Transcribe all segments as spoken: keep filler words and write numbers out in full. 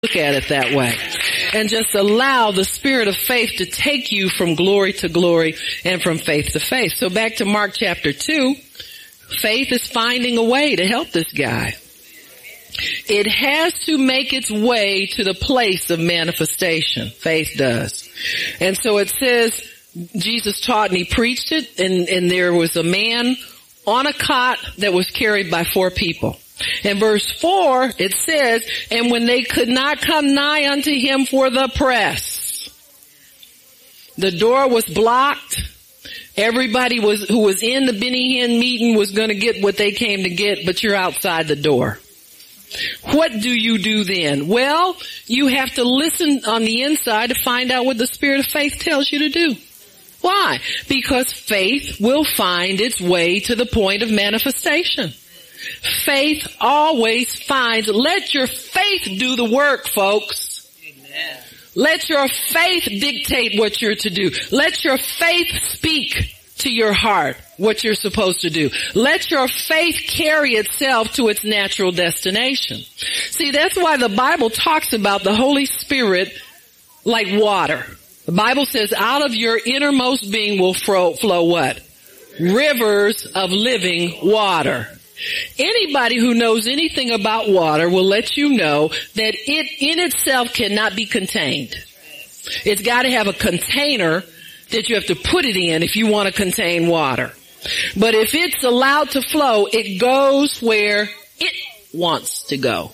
look at it that way. And just allow the spirit of faith to take you from glory to glory and from faith to faith. So back to Mark chapter two, faith is finding a way to help this guy. It has to make its way to the place of manifestation. Faith does. And so it says, Jesus taught and he preached it, and, and there was a man on a cot that was carried by four people. In verse four, it says, and when they could not come nigh unto him for the press, the door was blocked. Everybody was, who was in the Benny Hinn meeting was going to get what they came to get, but you're outside the door. What do you do then? Well, you have to listen on the inside to find out what the spirit of faith tells you to do. Why? Because faith will find its way to the point of manifestation. Faith always finds, let your faith do the work, folks. Amen. Let your faith dictate what you're to do. Let your faith speak to your heart what you're supposed to do. Let your faith carry itself to its natural destination. See, that's why the Bible talks about the Holy Spirit like water. The Bible says out of your innermost being will flow, flow what? Rivers of living water. Anybody who knows anything about water will let you know that it in itself cannot be contained. It's got to have a container that you have to put it in if you want to contain water. But if it's allowed to flow, it goes where it wants to go.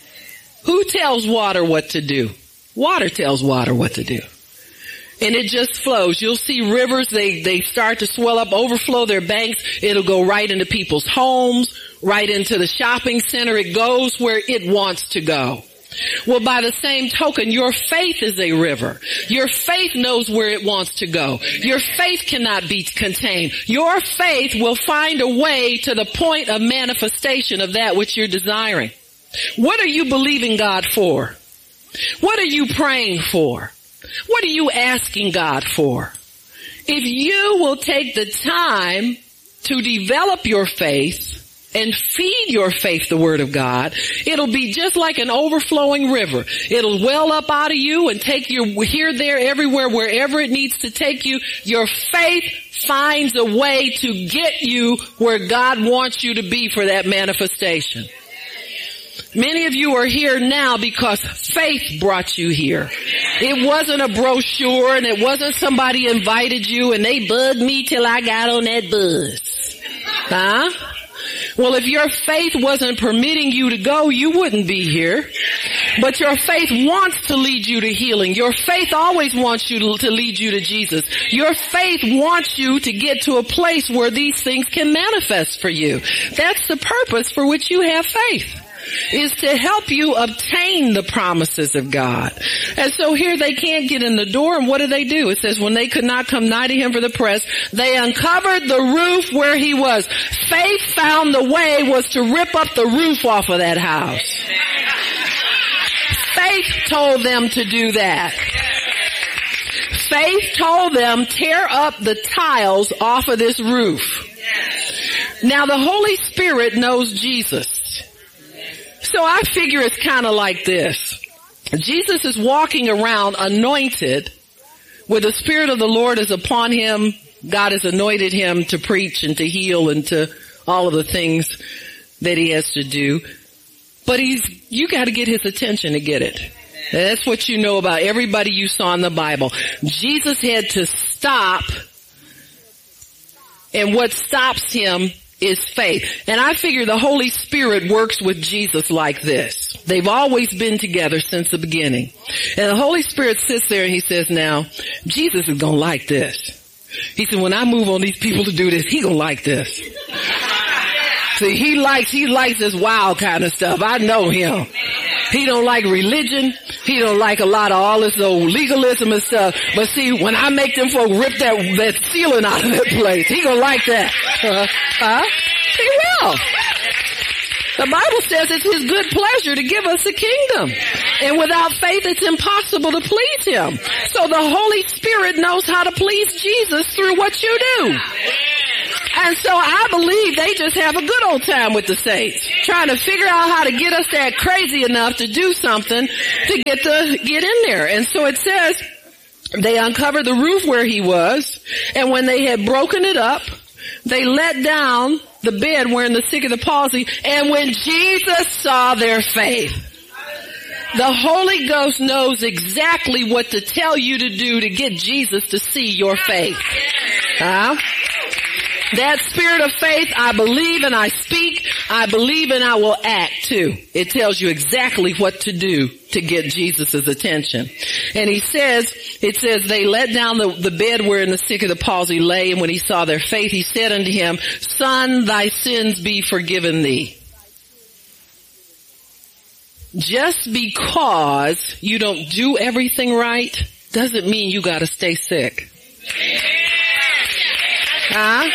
Who tells water what to do? Water tells water what to do. And it just flows. You'll see rivers, they, they start to swell up, overflow their banks. It'll go right into people's homes, right into the shopping center. It goes where it wants to go. Well, by the same token, your faith is a river. Your faith knows where it wants to go. Your faith cannot be contained. Your faith will find a way to the point of manifestation of that which you're desiring. What are you believing God for? What are you praying for? What are you asking God for? If you will take the time to develop your faith and feed your faith the Word of God, it'll be just like an overflowing river. It'll well up out of you and take you here, there, everywhere, wherever it needs to take you. Your faith finds a way to get you where God wants you to be for that manifestation. Many of you are here now because faith brought you here. It wasn't a brochure and it wasn't somebody invited you and they bugged me till I got on that buzz. Huh? Well, if your faith wasn't permitting you to go, you wouldn't be here. But your faith wants to lead you to healing. Your faith always wants you to, to lead you to Jesus. Your faith wants you to get to a place where these things can manifest for you. That's the purpose for which you have faith, is to help you obtain the promises of God. And so here they can't get in the door, and what do they do? It says when they could not come nigh to him for the press, they uncovered the roof where he was. Faith found the way was to rip up the roof off of that house. Faith told them to do that. Faith told them, tear up the tiles off of this roof. Now the Holy Spirit knows Jesus. So I figure it's kind of like this. Jesus is walking around anointed, where the Spirit of the Lord is upon him. God has anointed him to preach and to heal and to all of the things that he has to do. But he's, you got to get his attention to get it. And that's what you know about everybody you saw in the Bible. Jesus had to stop, and what stops him is faith. And I figure the Holy Spirit works with Jesus like this. They've always been together since the beginning. And the Holy Spirit sits there and he says, now, Jesus is going to like this. He said, when I move on these people to do this, he going to like this. See, he likes, he likes this wild kind of stuff. I know him. He don't like religion. He don't like a lot of all this old legalism and stuff. But see, when I make them folk rip that, that ceiling out of that place, he gonna like that. Uh, huh? He will. The Bible says it's his good pleasure to give us the kingdom. And without faith, it's impossible to please him. So the Holy Spirit knows how to please Jesus through what you do. And so I believe they just have a good old time with the saints, trying to figure out how to get us that crazy enough to do something to get to get in there. And so it says they uncovered the roof where he was, and when they had broken it up, they let down the bed wherein the sick of the palsy, and when Jesus saw their faith, the Holy Ghost knows exactly what to tell you to do to get Jesus to see your faith. Huh? That spirit of faith, I believe and I speak, I believe and I will act too. It tells you exactly what to do to get Jesus' attention. And he says, it says, they let down the, the bed wherein the sick of the palsy lay, and when he saw their faith, he said unto him, Son, thy sins be forgiven thee. Just because you don't do everything right doesn't mean you gotta stay sick. Huh?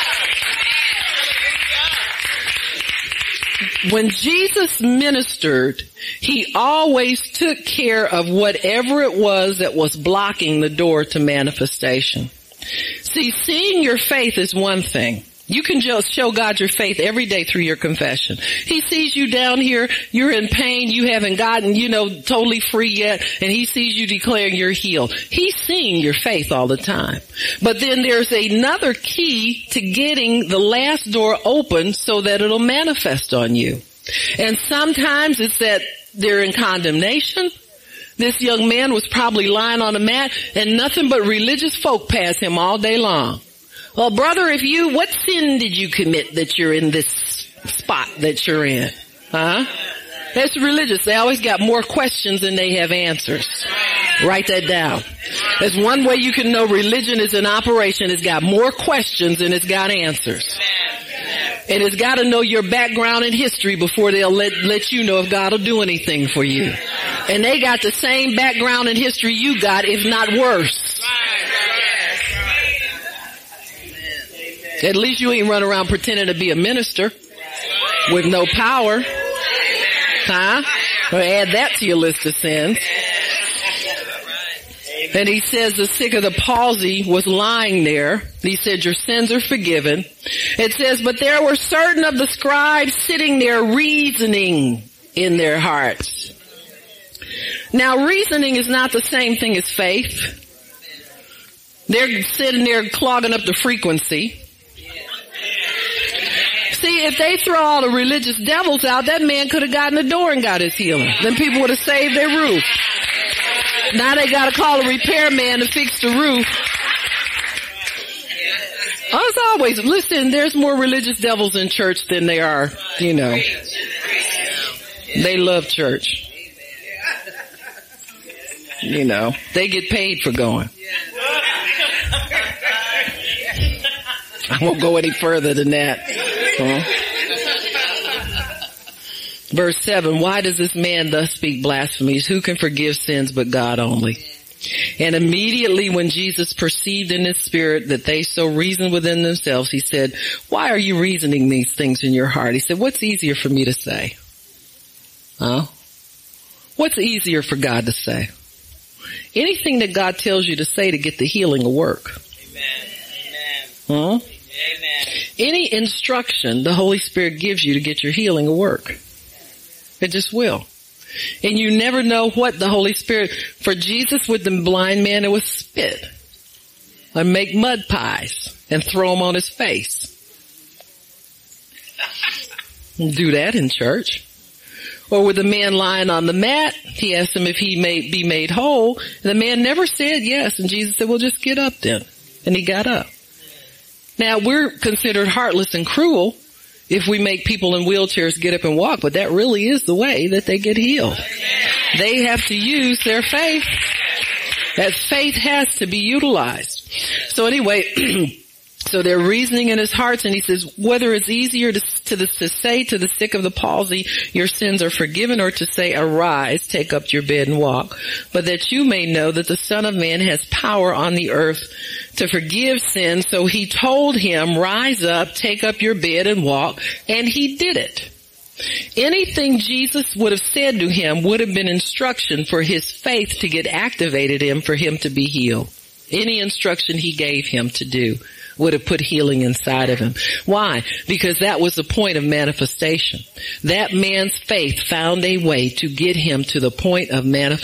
When Jesus ministered, he always took care of whatever it was that was blocking the door to manifestation. See, seeing your faith is one thing. You can just show God your faith every day through your confession. He sees you down here, you're in pain, you haven't gotten, you know, totally free yet, and he sees you declaring you're healed. He's seeing your faith all the time. But then there's another key to getting the last door open so that it'll manifest on you. And sometimes it's that they're in condemnation. This young man was probably lying on a mat and nothing but religious folk pass him all day long. Well, brother, if you, what sin did you commit that you're in this spot that you're in? Huh? That's religious. They always got more questions than they have answers. Write that down. There's one way you can know religion is in operation. It's got more questions than it's got answers. And it's got to know your background and history before they'll let, let you know if God will do anything for you. And they got the same background and history you got, if not worse. At least you ain't run around pretending to be a minister with no power. Huh? Or add that to your list of sins. And he says the sick of the palsy was lying there. He said, your sins are forgiven. It says, but there were certain of the scribes sitting there reasoning in their hearts. Now reasoning is not the same thing as faith. They're sitting there clogging up the frequency. See, if they throw all the religious devils out, that man could have gotten the door and got his healing. Then people would have saved their roof. Now they got to call a repairman to fix the roof. As always, listen, there's more religious devils in church than they are, you know. They love church. You know, they get paid for going. I won't go any further than that. Huh? Verse seven, why does this man thus speak blasphemies? Who can forgive sins but God only? And immediately when Jesus perceived in his spirit that they so reasoned within themselves, he said, why are you reasoning these things in your heart? He said, what's easier for me to say? Huh? What's easier for God to say? Anything that God tells you to say to get the healing will work. Amen. Amen. Huh? Amen. Any instruction the Holy Spirit gives you to get your healing will work. It just will. And you never know what the Holy Spirit, for Jesus with the blind man, it was spit. And make mud pies and throw them on his face. Do that in church. Or with the man lying on the mat, he asked him if he may be made whole. And the man never said yes. And Jesus said, well, just get up then. And he got up. Now, we're considered heartless and cruel if we make people in wheelchairs get up and walk, but that really is the way that they get healed. They have to use their faith. That faith has to be utilized. So anyway, so they're reasoning in his hearts, and he says, whether it's easier to, to, the, to say to the sick of the palsy, your sins are forgiven, or to say, arise, take up your bed and walk, but that you may know that the Son of Man has power on the earth to forgive sins. So he told him, rise up, take up your bed and walk, and he did it. Anything Jesus would have said to him would have been instruction for his faith to get activated in for him to be healed. Any instruction he gave him to do would have put healing inside of him. Why? Because that was the point of manifestation. That man's faith found a way to get him to the point of manifestation.